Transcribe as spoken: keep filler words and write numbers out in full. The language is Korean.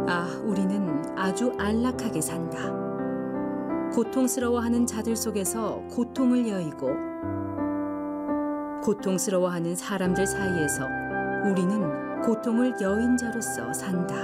아, 우리는 아주 안락하게 산다. 고통스러워하는 자들 속에서 고통을 여의고 고통스러워하는 사람들 사이에서 우리는 고통을 여인 자로서 산다.